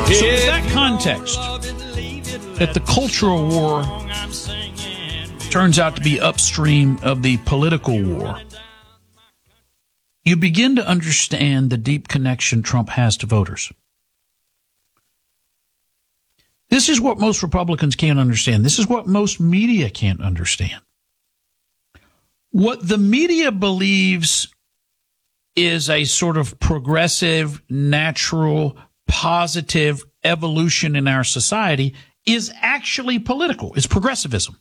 So it's that context that the cultural war turns out to be upstream of the political war. You begin to understand the deep connection Trump has to voters. This is what most Republicans can't understand. This is what most media can't understand. What the media believes is a sort of progressive, natural, positive evolution in our society is actually political. It's progressivism.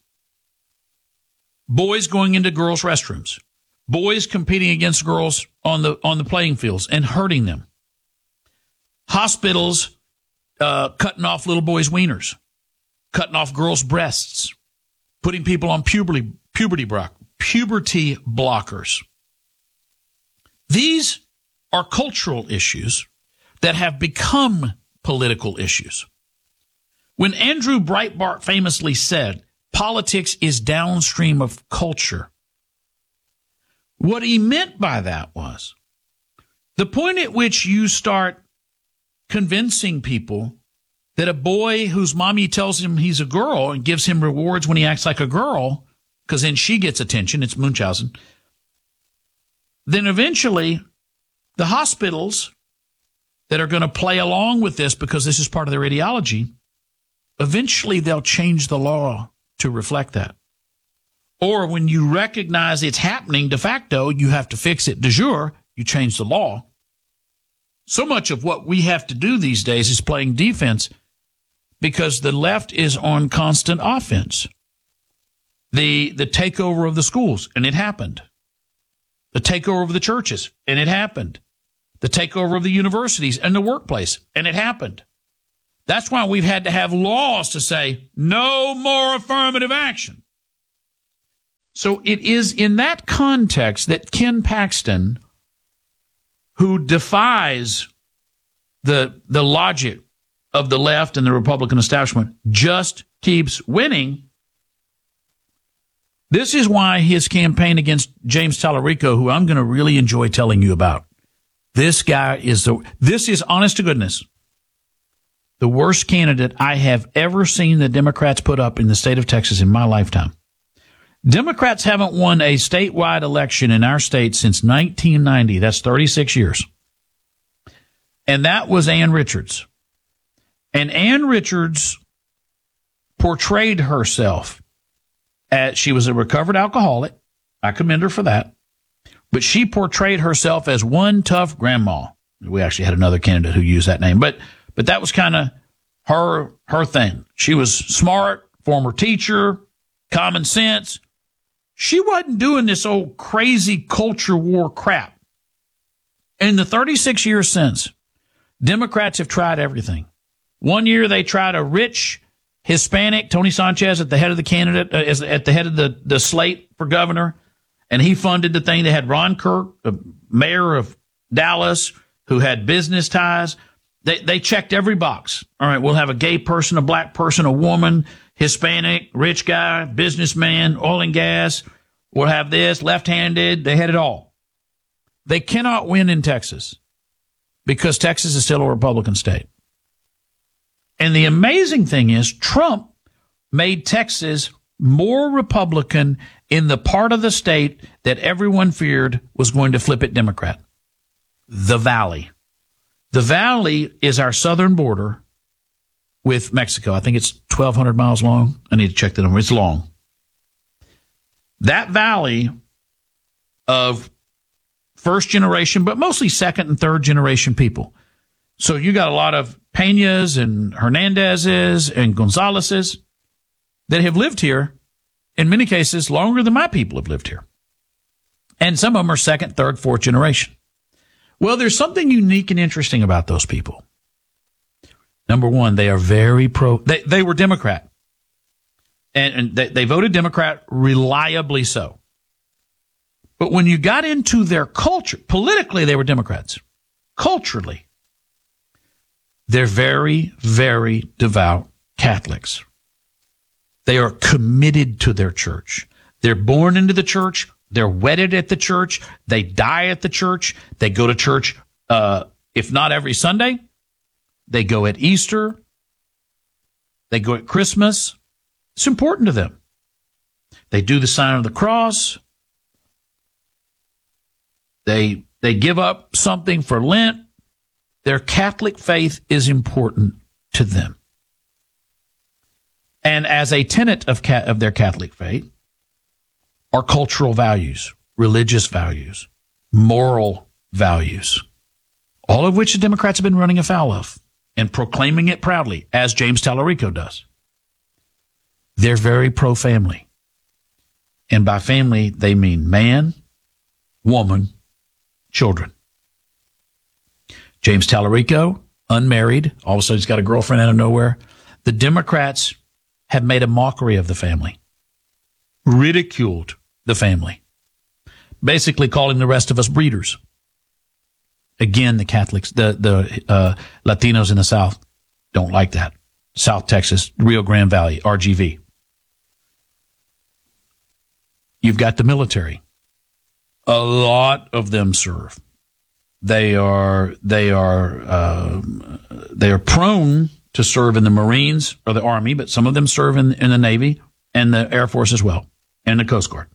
Boys going into girls' restrooms. Boys competing against girls on the playing fields and hurting them. Hospitals cutting off little boys' wieners. Cutting off girls' breasts. Putting people on puberty blockers. These are cultural issues that have become political issues. When Andrew Breitbart famously said, politics is downstream of culture, what he meant by that was the point at which you start convincing people that a boy whose mommy tells him he's a girl and gives him rewards when he acts like a girl, because then she gets attention, it's Munchausen, then eventually the hospitals that are going to play along with this because this is part of their ideology, eventually they'll change the law to reflect that. Or when you recognize it's happening de facto, you have to fix it de jure, you change the law. So much of what we have to do these days is playing defense because the left is on constant offense. The takeover of the schools, and it happened. The takeover of the churches, and it happened. The takeover of the universities and the workplace, and it happened. That's why we've had to have laws to say no more affirmative action. So it is in that context that Ken Paxton, who defies the logic of the left and the Republican establishment, just keeps winning. This is why his campaign against James Tallarico, who I'm going to really enjoy telling you about, this is honest to goodness, the worst candidate I have ever seen the Democrats put up in the state of Texas in my lifetime. Democrats haven't won a statewide election in our state since 1990. That's 36 years. And that was Ann Richards. And Ann Richards portrayed herself as she was a recovered alcoholic. I commend her for that. But she portrayed herself as one tough grandma. We actually had another candidate who used that name. But that was kind of her thing. She was smart, former teacher, common sense. She wasn't doing this old crazy culture war crap. In the 36 years since, Democrats have tried everything. One year they tried a rich Hispanic, Tony Sanchez, at the head of the candidate, at the head of the slate for governor, and he funded the thing. They had Ron Kirk, the mayor of Dallas, who had business ties. They checked every box. All right, we'll have a gay person, a black person, a woman, Hispanic, rich guy, businessman, oil and gas. We'll have this, left-handed. They had it all. They cannot win in Texas because Texas is still a Republican state. And the amazing thing is Trump made Texas more Republican in the part of the state that everyone feared was going to flip it Democrat. The Valley. The Valley is our southern border with Mexico. I think it's 1,200 miles long. I need to check the number. It's long. That valley of first generation, but mostly second and third generation people. So you got a lot of Peñas and Hernandezes and Gonzalezes that have lived here, in many cases, longer than my people have lived here. And some of them are second, third, fourth generation. Well, there's something unique and interesting about those people. Number one, they are very they were Democrat. And they voted Democrat, reliably so. But when you got into their culture, politically they were Democrats. Culturally, they're very, very devout Catholics. They are committed to their church. They're born into the church. They're wedded at the church. They die at the church. They go to church, if not every Sunday, They go at Easter. They go at Christmas. It's important to them. They do the sign of the cross. They give up something for Lent. Their Catholic faith is important to them. And as a tenet of their Catholic faith are cultural values, religious values, moral values, all of which the Democrats have been running afoul of and proclaiming it proudly, as James Tallarico does. They're very pro-family. And by family, they mean man, woman, children. James Tallarico, unmarried, all of a sudden he's got a girlfriend out of nowhere. The Democrats have made a mockery of the family, ridiculed the family, basically calling the rest of us breeders. Again, the Catholics, the Latinos in the South don't like that. South Texas, Rio Grande Valley, RGV. You've got the military. A lot of them serve. They are prone to serve in the Marines or the Army, but some of them serve in the Navy and the Air Force as well, and the Coast Guard.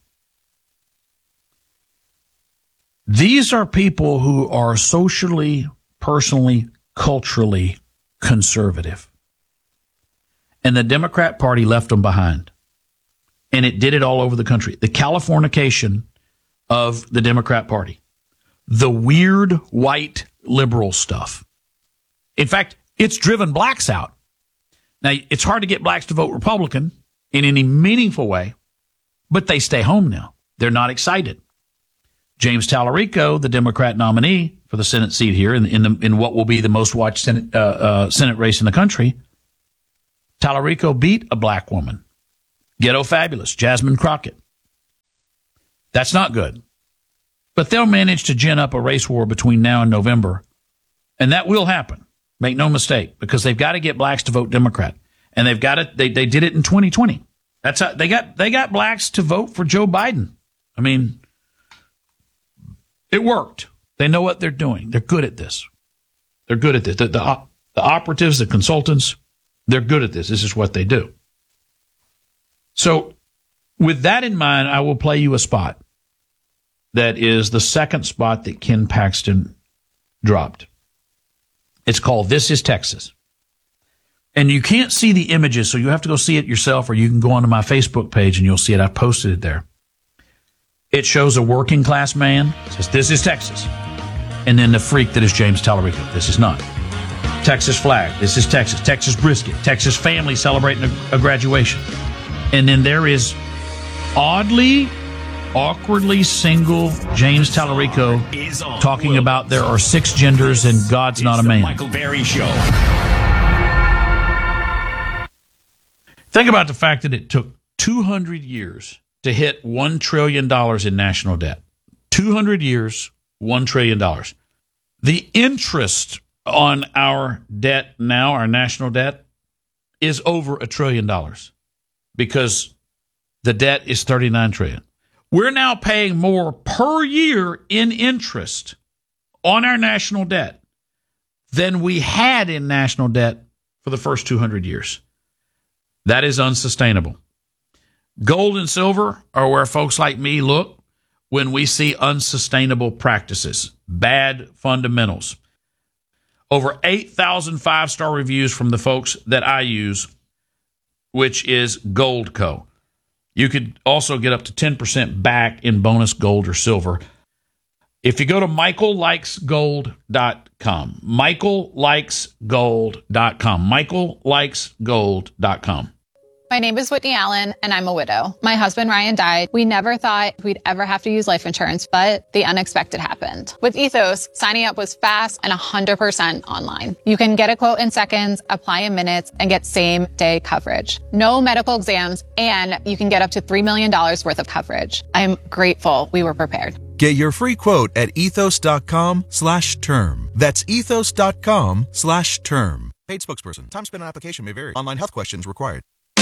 These are people who are socially, personally, culturally conservative. And the Democrat Party left them behind. And it did it all over the country. The Californication of the Democrat Party. The weird white liberal stuff. In fact, it's driven blacks out. Now, it's hard to get blacks to vote Republican in any meaningful way, but they stay home now. They're not excited. James Tallarico, the Democrat nominee for the Senate seat here in what will be the most watched Senate race in the country, Tallarico beat a black woman, ghetto fabulous, Jasmine Crockett. That's not good. But they'll manage to gin up a race war between now and November, and that will happen. Make no mistake, because they've got to get blacks to vote Democrat, and they've got it. They did it in 2020. That's how they got blacks to vote for Joe Biden. I mean, it worked. They know what they're doing. They're good at this. They're good at this. The operatives, the consultants, they're good at this. This is what they do. So with that in mind, I will play you a spot that is the second spot that Ken Paxton dropped. It's called This is Texas. And you can't see the images, so you have to go see it yourself, or you can go onto my Facebook page and you'll see it. I posted it there. It shows a working class man. It says, "This is Texas." And then the freak that is James Tallarico. This is not. Texas flag. This is Texas. Texas brisket. Texas family celebrating a graduation. And then there is awkwardly single James Tallarico talking about there are 6 genders and God's not a man. Michael Berry Show. Think about the fact that it took 200 years to hit $1 trillion in national debt. 200 years, $1 trillion. The interest on our debt now, our national debt, is over $1 trillion because the debt is $39 trillion. We're now paying more per year in interest on our national debt than we had in national debt for the first 200 years. That is unsustainable. Gold and silver are where folks like me look when we see unsustainable practices, bad fundamentals. Over 8,000 5-star reviews from the folks that I use, which is Goldco. You could also get up to 10% back in bonus gold or silver. If you go to michaellikesgold.com, michaellikesgold.com, michaellikesgold.com. My name is Whitney Allen, and I'm a widow. My husband, Ryan, died. We never thought we'd ever have to use life insurance, but the unexpected happened. With Ethos, signing up was fast and 100% online. You can get a quote in seconds, apply in minutes, and get same-day coverage. No medical exams, and you can get up to $3 million worth of coverage. I'm grateful we were prepared. Get your free quote at ethos.com/term. That's ethos.com/term. Paid spokesperson. Time spent on application may vary. Online health questions required.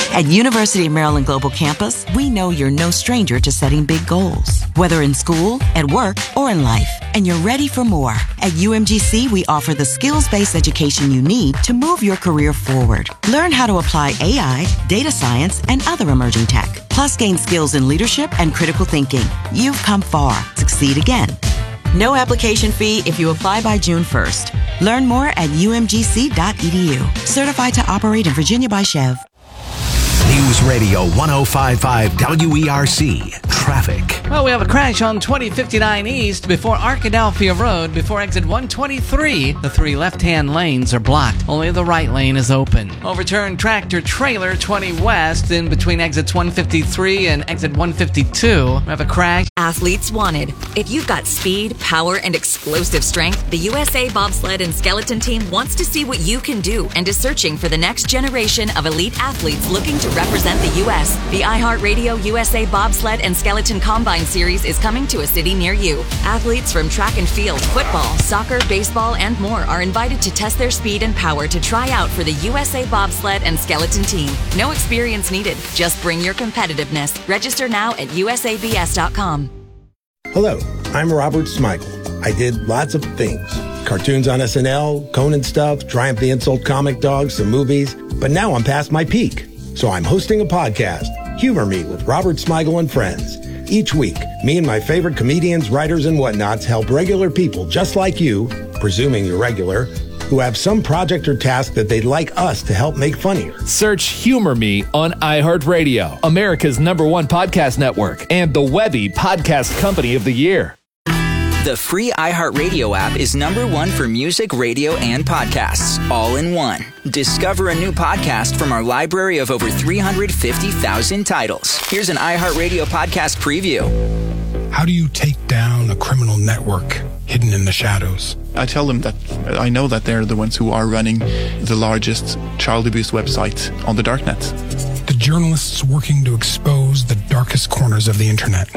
At University of Maryland Global Campus, we know you're no stranger to setting big goals, whether in school, at work, or in life, and you're ready for more. At UMGC, we offer the skills-based education you need to move your career forward. Learn how to apply AI, data science, and other emerging tech, plus gain skills in leadership and critical thinking. You've come far. Succeed again. No application fee if you apply by June 1st. Learn more at umgc.edu. Certified to operate in Virginia by Chev. News Radio 105.5 WERC. Traffic. Well, we have a crash on 2059 East before Arkadelphia Road. Before exit 123, the 3 left-hand lanes are blocked. Only the right lane is open. Overturned tractor trailer 20 West in between exits 153 and exit 152. We have a crash. Athletes wanted. If you've got speed, power, and explosive strength, the USA Bobsled and Skeleton Team wants to see what you can do and is searching for the next generation of elite athletes looking to represent the U.S. The iHeartRadio USA Bobsled and Skeleton Combine Series is coming to a city near you. Athletes from track and field, football, soccer, baseball, and more are invited to test their speed and power to try out for the USA Bobsled and Skeleton Team. No experience needed. Just bring your competitiveness. Register now at usabs.com. Hello, I'm Robert Smigel. I did lots of things. Cartoons on SNL, Conan stuff, Triumph the Insult comic dogs, some movies. But now I'm past my peak. So I'm hosting a podcast, Humor Me with Robert Smigel and Friends. Each week, me and my favorite comedians, writers, and whatnots help regular people just like you, presuming you're regular, who have some project or task that they'd like us to help make funnier. Search Humor Me on iHeartRadio, America's #1 podcast network, and the Webby Podcast Company of the Year. The free iHeartRadio app is #1 for music, radio, and podcasts, all in one. Discover a new podcast from our library of over 350,000 titles. Here's an iHeartRadio podcast preview. How do you take down a criminal network hidden in the shadows? I tell them that I know that they're the ones who are running the largest child abuse website on the darknet. The journalists working to expose the darkest corners of the internet.